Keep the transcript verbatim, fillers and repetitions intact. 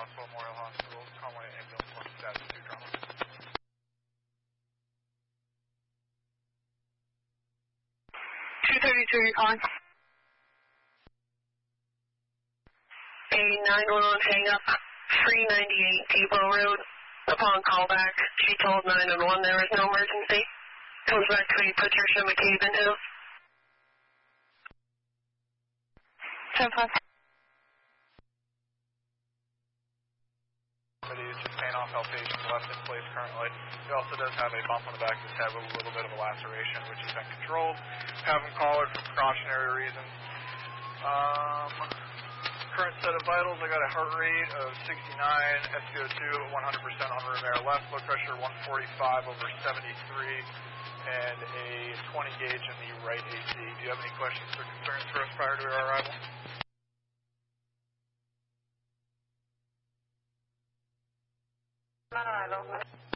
Roswell Memorial Hospital, Conway ambulance one status two trauma. two thirty-two, you're calling? A nine one one hang up, three ninety-eight Depot Road. Upon callback, she told nine one one there was no emergency. Comes back to me, Patricia McCabe in Hill. ten five. He's just paying off outpatient, left in place currently. He also does have a bump on the back of his head with a little bit of a laceration, which has been controlled. Have him collared for precautionary reasons. Um, current set of vitals, I got a heart rate of sixty-nine, S p O two one hundred percent on room air left, blood pressure one forty-five over seventy-three, and a twenty gauge in the right A C. Do you have any questions or concerns for us prior to our arrival? Not arrival.